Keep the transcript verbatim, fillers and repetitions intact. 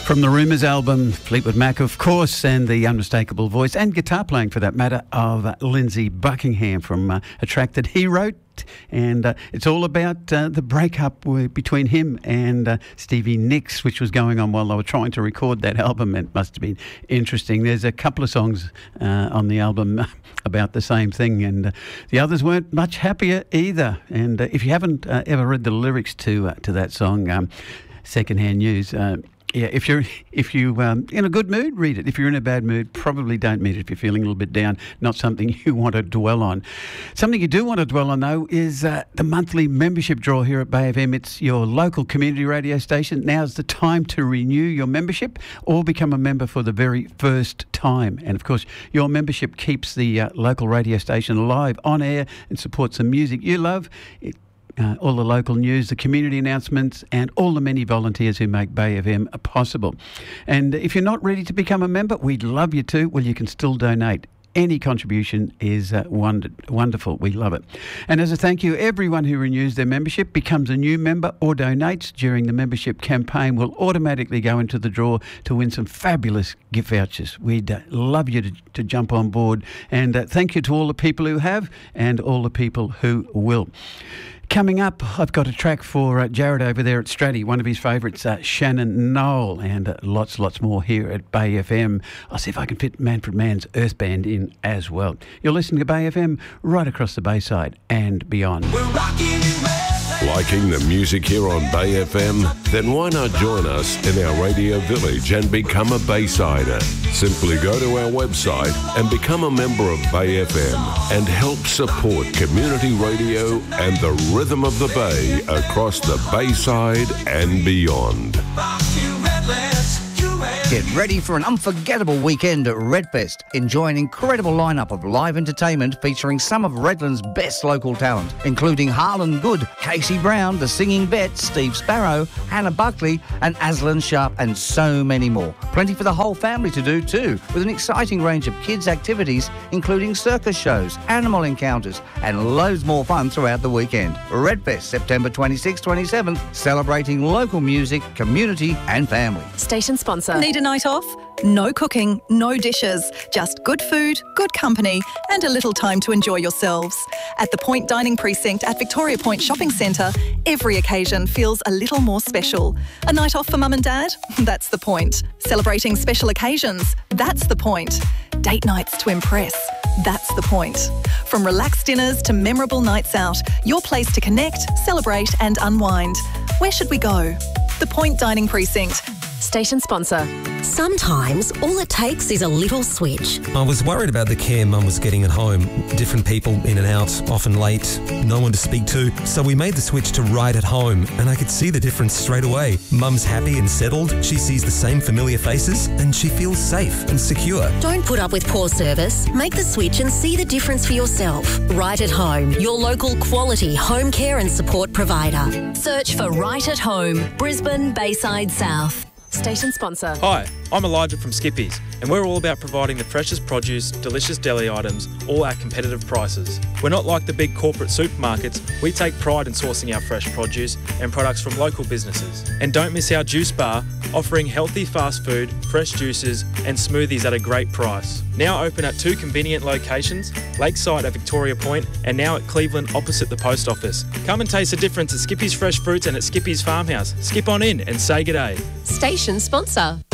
From the Rumours album, Fleetwood Mac, of course, and the unmistakable voice and guitar playing, for that matter, of uh, Lindsay Buckingham from uh, a track that he wrote. And uh, it's all about uh, the breakup between him and uh, Stevie Nicks, which was going on while they were trying to record that album. It must have been interesting. There's a couple of songs uh, on the album about the same thing, and uh, the others weren't much happier either. And uh, if you haven't uh, ever read the lyrics to uh, to that song, um, Secondhand News, uh, yeah, if you're if you um, in a good mood, read it. If you're in a bad mood, probably don't read it. If you're feeling a little bit down, not something you want to dwell on. Something you do want to dwell on, though, is uh, the monthly membership draw here at Bay F M. It's your local community radio station. Now's the time to renew your membership or become a member for the very first time. And, of course, your membership keeps the uh, local radio station alive, on air, and supports the music you love. It Uh, all the local news, the community announcements, and all the many volunteers who make Bay F M possible. And if you're not ready to become a member, we'd love you to. Well, you can still donate. Any contribution is uh, wonder- wonderful. We love it. And as a thank you, everyone who renews their membership, becomes a new member or donates during the membership campaign will automatically go into the draw to win some fabulous gift vouchers. We'd uh, love you to, to jump on board. And uh, thank you to all the people who have and all the people who will. Coming up, I've got a track for uh, Jared over there at Stratty, one of his favourites, uh, Shannon Noel, and uh, lots, lots more here at Bay F M. I'll see if I can fit Manfred Mann's Earth Band in as well. You're listening to Bay F M right across the Bayside and beyond. We're rocking Liking the music here on Bay F M? Then why not join us in our radio village and become a Baysider? Simply go to our website and become a member of Bay F M and help support community radio and the rhythm of the Bay across the Bayside and beyond. Get ready for an unforgettable weekend at Redfest. Enjoy an incredible lineup of live entertainment featuring some of Redland's best local talent, including Harlan Good, Casey Brown, The Singing Vet, Steve Sparrow, Hannah Buckley, and Aslan Sharp, and so many more. Plenty for the whole family to do too, with an exciting range of kids' activities, including circus shows, animal encounters, and loads more fun throughout the weekend. Redfest, September twenty-sixth, twenty-seventh, celebrating local music, community, and family. Station sponsor. Need a night off? No cooking, no dishes, just good food, good company, and a little time to enjoy yourselves. At the Point Dining Precinct at Victoria Point Shopping Centre, every occasion feels a little more special. A night off for mum and dad? That's the point. Celebrating special occasions? That's the point. Date nights to impress? That's the point. From relaxed dinners to memorable nights out, your place to connect, celebrate and unwind. Where should we go? The Point Dining Precinct. Station sponsor. Sometimes all it takes is a little switch. I was worried about the care Mum was getting at home. Different people in and out, often late, no one to speak to. So we made the switch to Right at Home, and I could see the difference straight away. Mum's happy and settled, she sees the same familiar faces, and she feels safe and secure. Don't put up with poor service. Make the switch and see the difference for yourself. Right at Home, your local quality home care and support provider. Search for Right at Home, Brisbane, Bayside South. Station sponsor. Hi, I'm Elijah from Skippies, and we're all about providing the freshest produce, delicious deli items, all at competitive prices. We're not like the big corporate supermarkets. We take pride in sourcing our fresh produce and products from local businesses. And don't miss our juice bar, offering healthy fast food, fresh juices and smoothies at a great price. Now open at two convenient locations, Lakeside at Victoria Point and now at Cleveland opposite the post office. Come and taste the difference at Skippy's Fresh Fruits and at Skippy's Farmhouse. Skip on in and say g'day. Station sponsor.